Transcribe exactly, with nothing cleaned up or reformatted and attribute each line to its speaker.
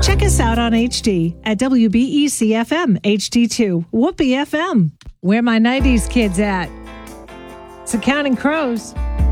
Speaker 1: Check us out on H D at W B E C F M H D two, Whoopee F M. Where my nineties kids at? It's the Counting Crows.